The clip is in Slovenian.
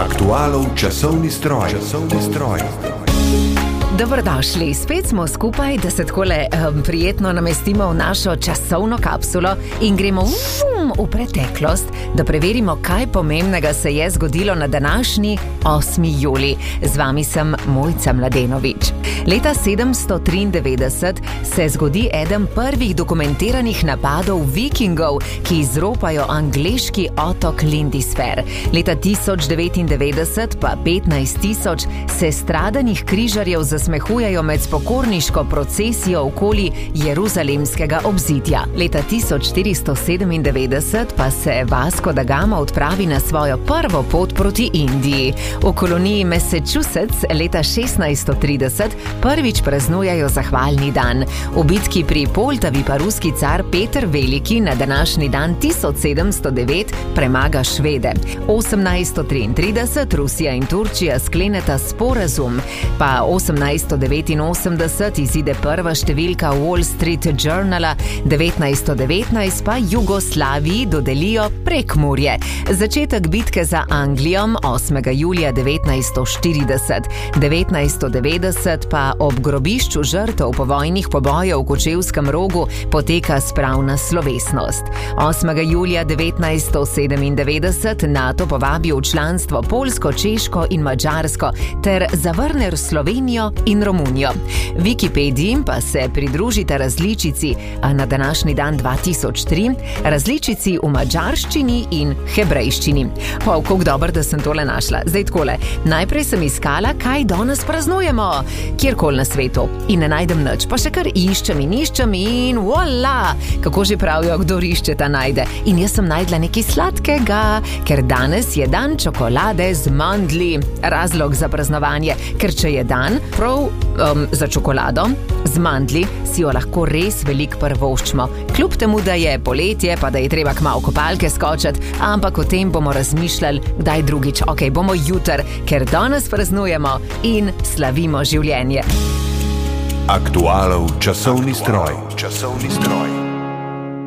Aktualov časovni stroj. Dobrodošli, spet smo skupaj, da se takole prijetno namestimo v našo časovno kapsulo in gremo v preteklost, da preverimo, kaj pomembnega se je zgodilo na današnji 8. juli. Z vami sem Mojca Mladenovič. Leta 793 se zgodi eden prvih dokumentiranih napadov vikingov, ki izropajo angleški otok Lindisfer. Leta 1099 pa 15.000 sestradanih križarjev zasmehujejo med spokorniško procesijo okoli jeruzalemskega obzidja. Leta 1497 pa se Vasco da Gama odpravi na svojo prvo pot proti Indiji. V koloniji Massachusetts leta 1630 prvič praznujejo zahvalni dan. V bitki pri Poltavi pa ruski car Peter Veliki na današnji dan 1709 premaga Švede. 1833 Rusija in Turčija skleneta sporazum, pa 1889 izide prva številka Wall Street Journala, 1919 pa Jugoslaviji dodelijo Prekmurje. Začetek bitke za Anglijo 8. julija 1940, 1990 pa ob grobišču žrtev povojnih pobojev v Kočevskem Rogu poteka spravna slovesnost. 8. julija 1997 NATO povabi v članstvo Poljsko, Češko in Madžarsko ter zavrne Slovenijo in Romunijo. Wikipediji pa se pridružita različici na današnji dan 2003, različici v madžarščini in hebrejščini. Kako dobro, da sem tole našla. Zdaj takole, najprej sem iskala, kaj danes praznujemo, kjerkoli na svetu, in ne najdem nič, pa še kar iščem in voila, kako že pravijo, kdor išče, ta najde. In jaz sem najdla nekaj sladkega, ker danes je dan čokolade z mandlji. Razlog za praznovanje, ker če je dan prav za čokolado z mandlji, si jo lahko res veliko privoščimo. Kljub temu, da je poletje, pa da je treba kmalu kopalke skočiti, ampak o tem bomo razmišljali kdaj drugič. Ok, bomo jutri, ker danes praznujemo in slavimo življenje. Aktualov časovni stroj.